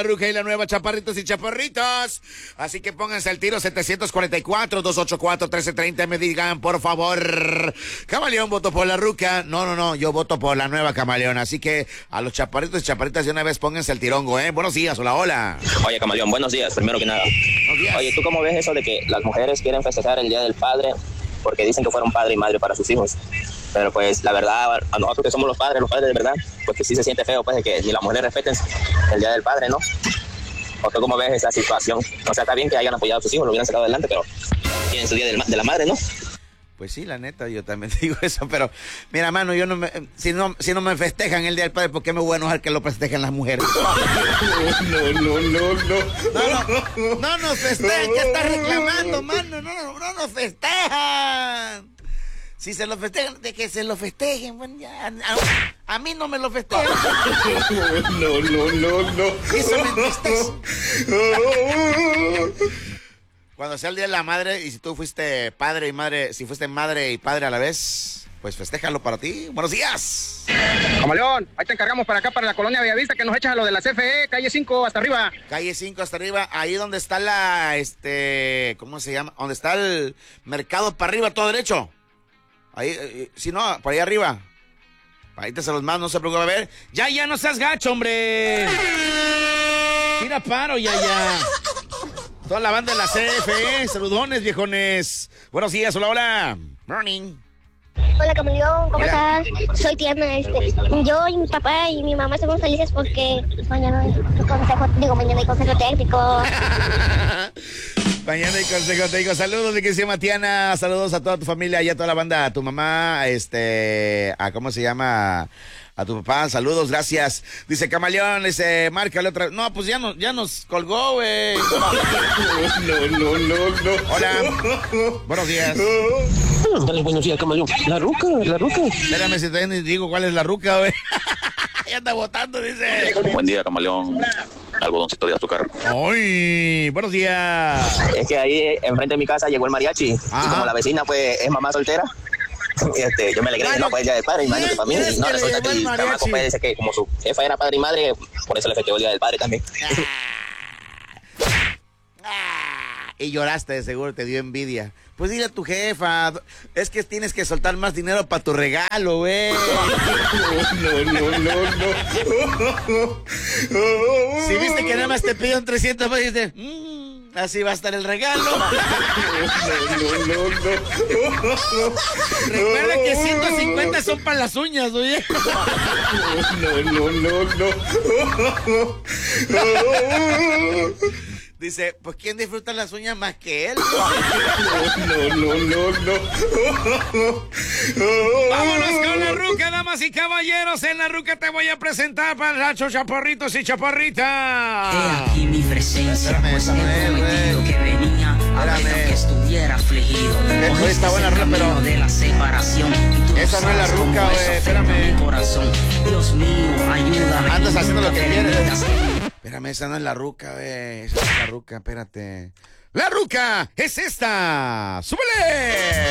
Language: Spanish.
Ruca y la nueva, chaparritos y chaparritas. Así que pónganse al tiro 744-284-1330. Me digan, por favor, Camaleón, voto por la Ruca. No, yo voto por la nueva Camaleón. Así que a los chaparritos y chaparritas de una vez pónganse al tirongo, ¿eh? Buenos días, hola. Oye, Camaleón, buenos días, primero que nada. Oye, ¿tú cómo ves eso de que las mujeres quieren festejar el Día del Padre porque dicen que fueron padre y madre para sus hijos? Pero pues la verdad, a nosotros que somos los padres de verdad, pues que sí se siente feo, pues de que ni las mujeres respeten el Día del Padre, ¿no? ¿O tú cómo ves esa situación? O sea, está bien que hayan apoyado a sus hijos, lo hubieran sacado adelante, pero tienen su Día de la Madre, ¿no? Pues sí, la neta, yo también digo eso, pero mira, mano, yo si no me festejan el Día del Padre, ¿por qué me voy a enojar que lo festejen las mujeres? No nos festejan, ¿qué estás reclamando, mano? No nos festejan. Si se lo festejan, de que se lo festejen, bueno, ya, a mí no me lo festejan. No. Eso me entristece. Cuando sea el Día de la Madre, y si tú fuiste padre y madre, si fuiste madre y padre a la vez, pues festéjalo para ti. ¡Buenos días! Camaleón, ahí te encargamos para acá, para la colonia Bellavista, que nos echas a lo de la CFE, calle 5 hasta arriba. Calle 5 hasta arriba, ahí donde está ¿cómo se llama? Donde está el mercado para arriba, todo derecho. Ahí, si no, por ahí arriba. Ahí te se los mando, no se preocupe, a ver. Ya, no seas gacho, hombre. Tira paro, ya. Toda la banda de la CFE, saludones, viejones. Buenos días, hola. Morning. Hola, Camaleón, ¿cómo estás? Soy Tierna. Yo y mi papá y mi mamá estamos felices porque mañana hay consejo técnico. Mañana hay consejo técnico. Saludos, de que se llama Tiana. Saludos a toda tu familia y a toda la banda, a tu mamá, ¿cómo se llama? A tu papá, saludos, gracias. Dice Camaleón, márcale otra. No, pues ya nos colgó, güey. No. Hola. Buenos días. Buenos días, Camaleón. La ruca. Espérame, si todavía digo cuál es la ruca, güey. Ya anda votando, dice. Buen día, Camaleón. Algodoncito de azúcar. ¡Ay! Buenos días. Es que ahí enfrente de mi casa llegó el mariachi. Ajá. Y como la vecina pues es mamá soltera, yo me alegré, bueno, no, pues ya de padre y madre para mí. Y no, resulta que el chamaco pues dice que como su jefa era padre y madre, por eso le festejó el Día del Padre también. Y lloraste, de seguro, te dio envidia. Pues dile a tu jefa, es que tienes que soltar más dinero para tu regalo, güey. No. Si viste que nada más te pidieron 300, pues dices, así va a estar el regalo. No. Recuerda que 150 son para las uñas, güey. No. Dice, pues ¿quién disfruta las uñas más que él? No. Vámonos con la ruca, damas y caballeros. En la ruca te voy a presentar para los chaparritos y chaparritas. Aquí mi presencia, pues he prometido que venía a ver que estuviera afligido. Está buena rola, pero de la separación. Esa no es la ruca, güey, espérame. Dios mío, ayúdame. Andas haciendo lo que quieres. Espérame, esa no es la ruca, güey. Esa no es la ruca, espérate. ¡La ruca es esta! ¡Súbele!